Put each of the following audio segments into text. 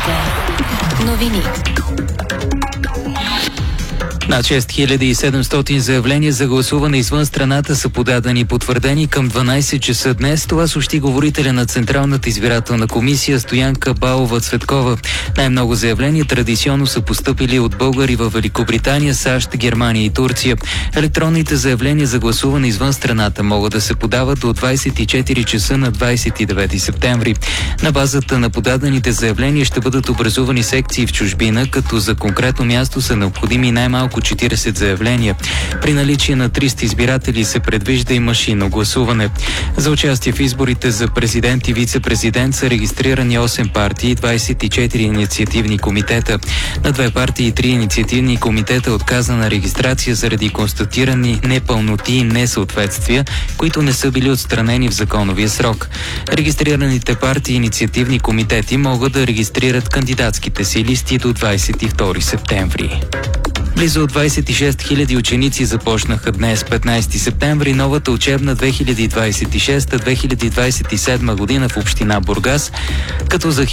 Вероника. Новини. Над 6700 заявления за гласуване извън страната са подадени и потвърдени към 12 часа днес. Това съобщи говорителя на Централната избирателна комисия Стоянка Балова-Цветкова. Най-много заявления традиционно са постъпили от българи във Великобритания, САЩ, Германия и Турция. Електронните заявления за гласуване извън страната могат да се подават до 24 часа на 29 септември. На базата на подадените заявления ще бъдат образувани секции в чужбина, като за конкретно място са необходими най-малко 40 заявления. При наличие на 300 избиратели се предвижда и машинно гласуване. За участие в изборите за президент и вице-президент са регистрирани 8 партии и 24 инициативни комитета. На 2 партии и 3 инициативни комитета отказана регистрация заради констатирани непълноти и несъответствия, които не са били отстранени в законовия срок. Регистрираните партии и инициативни комитети могат да регистрират кандидатските си листи до 22 септември. Близо 26 000 ученици започнаха днес, 15 септември, новата учебна 2026-2027 година в община Бургас, като за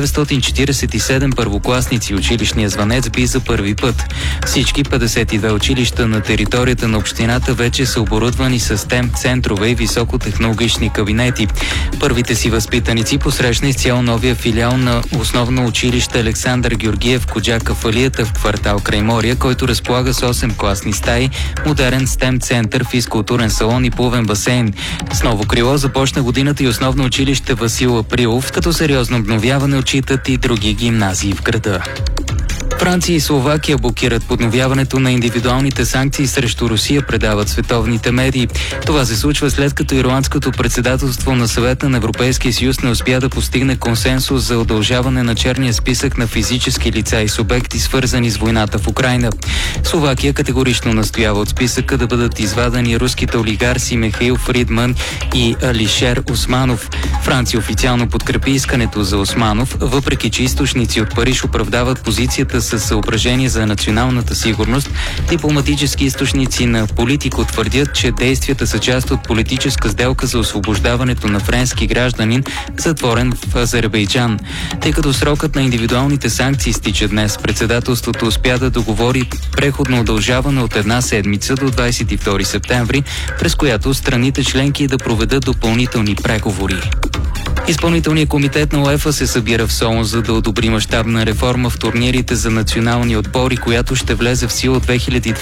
1947 първокласници училищния звънец би за първи път. Всички 52 училища на територията на общината вече са оборудвани с STEM центрове и високотехнологични кабинети. Първите си възпитаници посрещна изцяло новия филиал на основно училище Александър Георгиев Коджака в Алията в квартал Краймория, който разполага с 8 класни стаи, модерен STEM център, физкултурен салон и плувен басейн. С ново крило започна годината и основно училище Васил Априлов, като сериозно обновяване отчитат и други гимназии в града. Франция и Словакия блокират подновяването на индивидуалните санкции срещу Русия, предават световните медии. Това се случва след като ирландското председателство на Съвета на Европейския съюз не успя да постигне консенсус за удължаване на черния списък на физически лица и субекти, свързани с войната в Украйна. Словакия категорично настоява от списъка да бъдат извадени руските олигарси Михаил Фридман и Алишер Османов. Франция официално подкрепи искането за Османов, въпреки че източници от Париж оправдават позицията с съображение за националната сигурност. Дипломатически източници на Политико твърдят, че действията са част от политическа сделка за освобождаването на френски гражданин, затворен в Азербайджан. Тъй като срокът на индивидуалните санкции стича днес, председателството успя да договори преходно удължаване от една седмица до 22 септември, през която страните членки да проведат допълнителни преговори. Изпълнителният комитет на УЕФА се събира в Солун, за да одобри мащабна реформа в турнирите за национални отбори, която ще влезе в сила от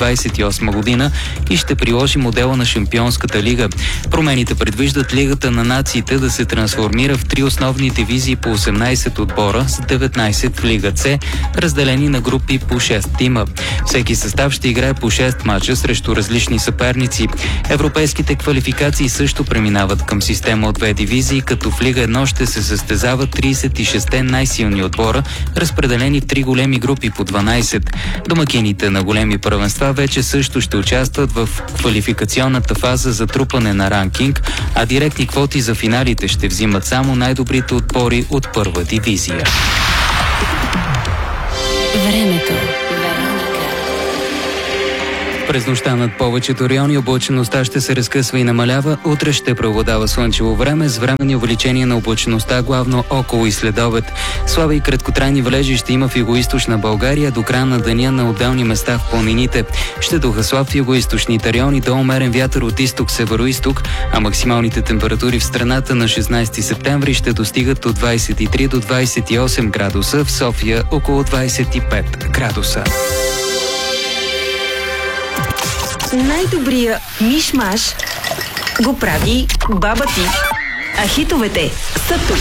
2028 година и ще приложи модела на Шампионската лига. Промените предвиждат Лигата на нациите да се трансформира в 3 основни дивизии по 18 отбора с 19 в Лига С, разделени на групи по 6 тима. Всеки състав ще играе по 6 мача срещу различни съперници. Европейските квалификации също преминават към система от 2 дивизии, като в Лига 1 ще се състезават 36-те най-силни отбора, разпределени в 3 големи групи по 12. Домакините на големи първенства вече също ще участват в квалификационната фаза за трупане на ранкинг, а директни квоти за финалите ще взимат само най-добрите отбори от първа дивизия. Времето. През нощта над повечето райони облачеността ще се разкъсва и намалява. Утре ще преобладава слънчево време с временни увеличения на облачеността, главно около и следобед. Слаби и краткотрайни валежи ще има в югоизточна България до края на деня на отделни места в планините. Ще духа слаб в югоизточните райони до умерен вятър от изток-североизток, а максималните температури в страната на 16 септември ще достигат от 23 до 28 градуса, в София около 25 градуса. Най-добрия миш-маш го прави баба ти. А хитовете са тук.